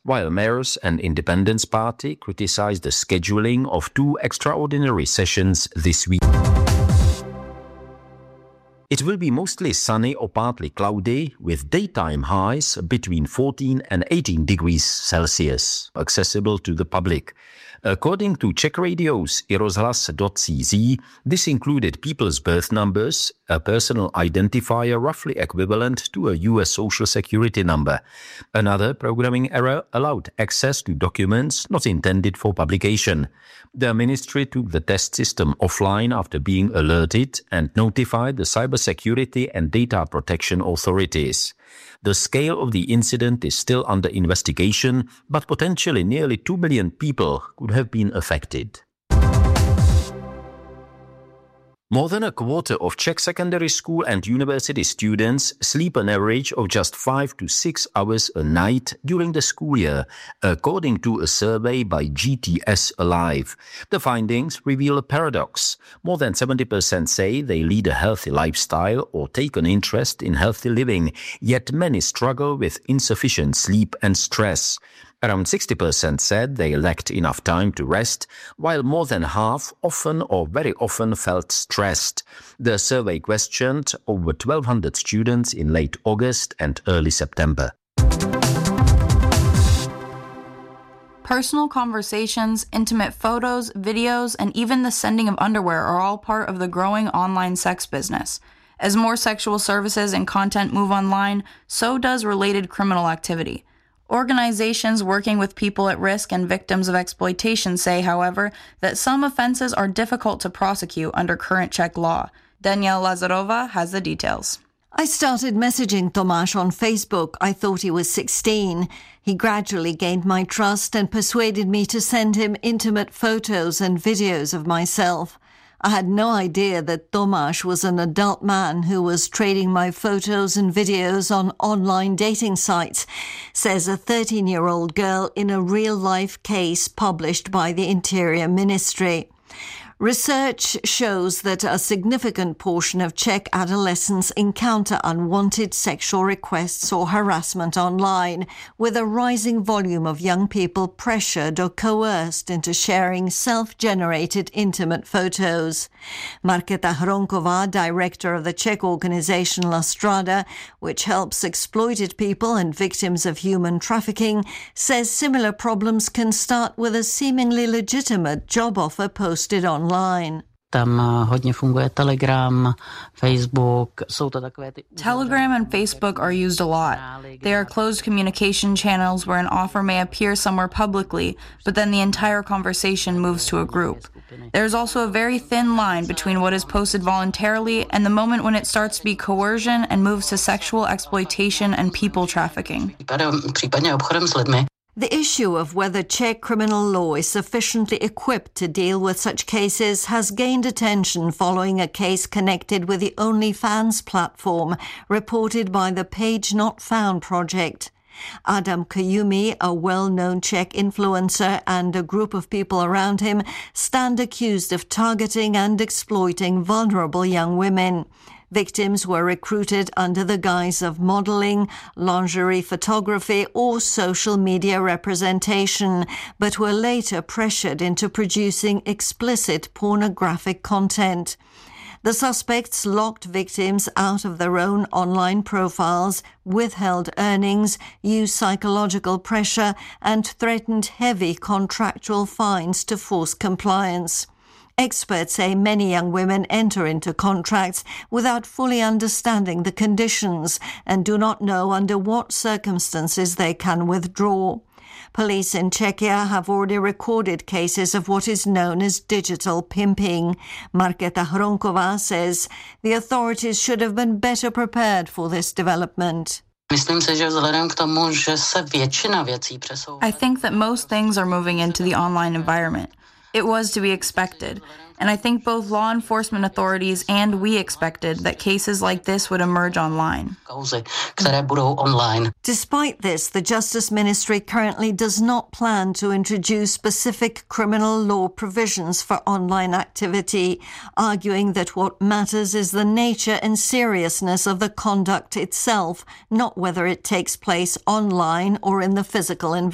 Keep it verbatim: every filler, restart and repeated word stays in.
while mayors and Independence Party criticized the scheduling of two extraordinary sessions this week. It will be mostly sunny or partly cloudy, with daytime highs between fourteen and eighteen degrees Celsius, accessible to the public. According to Czech Radio's i rozhlas dot c z, this included people's birth numbers, a personal identifier roughly equivalent to a U S social security number. Another programming error allowed access to documents not intended for publication. The ministry took the test system offline after being alerted and notified the cybersecurity and data protection authorities. The scale of the incident is still under investigation, but potentially nearly two million people could have been affected. More than a quarter of Czech secondary school and university students sleep an average of just five to six hours a night during the school year, according to a survey by G T S Alive. The findings reveal a paradox. More than seventy percent say they lead a healthy lifestyle or take an interest in healthy living, yet many struggle with insufficient sleep and stress. Around sixty percent said they lacked enough time to rest, while more than half often or very often felt stressed. The survey questioned over twelve hundred students in late August and early September. Personal conversations, intimate photos, videos, and even the sending of underwear are all part of the growing online sex business. As more sexual services and content move online, so does related criminal activity. Organizations working with people at risk and victims of exploitation say, however, that some offenses are difficult to prosecute under current Czech law. Danielle Lazarova has the details. I started messaging Tomáš on Facebook. I thought he was sixteen. He gradually gained my trust and persuaded me to send him intimate photos and videos of myself. I had no idea that Tomáš was an adult man who was trading my photos and videos on online dating sites, says a thirteen-year-old girl in a real-life case published by the Interior Ministry. Research shows that a significant portion of Czech adolescents encounter unwanted sexual requests or harassment online, with a rising volume of young people pressured or coerced into sharing self-generated intimate photos. Markéta Hronková, director of the Czech organization La Strada, which helps exploited people and victims of human trafficking, says similar problems can start with a seemingly legitimate job offer posted online. Online. Tam hodně funguje Telegram, Facebook. Jsou to takové ty... Telegram and Facebook are used a lot. They are closed communication channels where an offer may appear somewhere publicly, but then the entire conversation moves to a group. There's also a very thin line between what is posted voluntarily and the moment when it starts to be coercion and moves to sexual exploitation and people trafficking. Případně obchodem s lidmi. The issue of whether Czech criminal law is sufficiently equipped to deal with such cases has gained attention following a case connected with the OnlyFans platform, reported by the Page Not Found project. Adam Kayumi, a well-known Czech influencer, and a group of people around him stand accused of targeting and exploiting vulnerable young women. Victims were recruited under the guise of modeling, lingerie photography, or social media representation, but were later pressured into producing explicit pornographic content. The suspects locked victims out of their own online profiles, withheld earnings, used psychological pressure, and threatened heavy contractual fines to force compliance. Experts say many young women enter into contracts without fully understanding the conditions and do not know under what circumstances they can withdraw. Police in Czechia have already recorded cases of what is known as digital pimping. Markéta Hronková says the authorities should have been better prepared for this development. I think that most things are moving into the online environment. It was to be expected, and I think both law enforcement authorities and we expected that cases like this would emerge online. Despite this, the Justice Ministry currently does not plan to introduce specific criminal law provisions for online activity, arguing that what matters is the nature and seriousness of the conduct itself, not whether it takes place online or in the physical environment.